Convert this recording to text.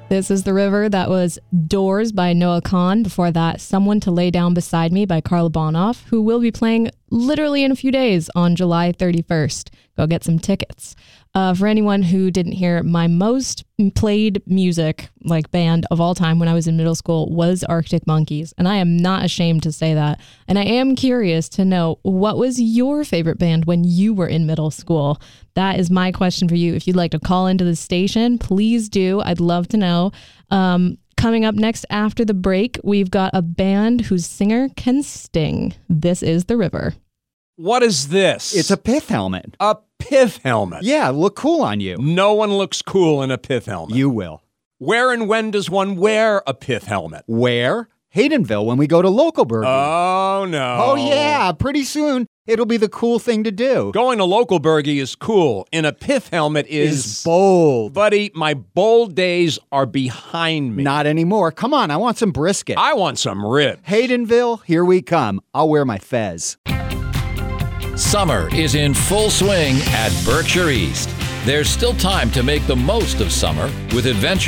This is The River. That was Doors by Noah Kahan. Before that, Someone to Lay Down Beside Me by Carla Bonoff, who will be playing literally in a few days on July 31st. Go get some tickets. For anyone who didn't hear, my most played music, like band of all time when I was in middle school was Arctic Monkeys. And I am not ashamed to say that. And I am curious to know, what was your favorite band when you were in middle school? That is my question for you. If you'd like to call into the station, please do. I'd love to know. Coming up next after the break, we've got a band whose singer can sting. This is The River. What is this? It's a pith helmet. A pith helmet. Yeah, look cool on you. No one looks cool in a pith helmet. You will. Where and when does one wear a pith helmet? Where? Haydenville when we go to Local Burger. Oh, no. Oh, yeah. Pretty soon, it'll be the cool thing to do. Going to Local Burgie is cool. In a pith helmet is bold. Buddy, my bold days are behind me. Not anymore. Come on, I want some brisket. I want some ribs. Haydenville, here we come. I'll wear my fez. Summer is in full swing at Berkshire East. There's still time to make the most of summer with adventure.